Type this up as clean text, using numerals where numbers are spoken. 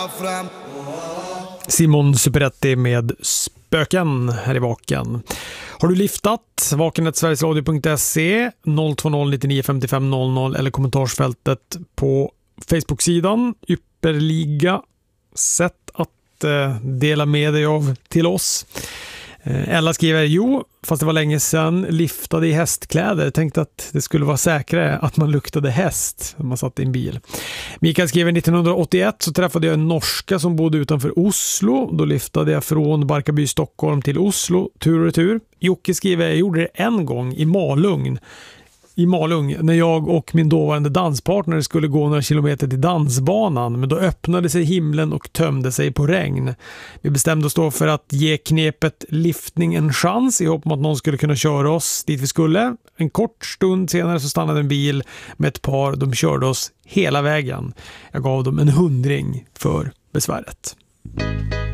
Simon Superetti med Spöken här i Vaken. Har du liftat? Vaken@sverigesradio.se 020 99 55 00 eller kommentarsfältet på Facebook-sidan. Ypperliga sätt att dela med dig av till oss. Ella skriver, fast det var länge sedan liftade i hästkläder. Tänkte att det skulle vara säkrare att man luktade häst om man satt i en bil. Mikael skriver, 1981 så träffade jag en norska som bodde utanför Oslo. Då liftade jag från Barkarby, Stockholm till Oslo, tur och retur. Jocke skriver, jag gjorde det en gång i Malung när jag och min dåvarande danspartner skulle gå några kilometer till dansbanan, men då öppnade sig himlen och tömde sig på regn. Vi bestämde oss då för att ge knepet liftning en chans i hopp om att någon skulle kunna köra oss dit vi skulle. En kort stund senare så stannade en bil med ett par, de körde oss hela vägen. Jag gav dem en 100 för besväret.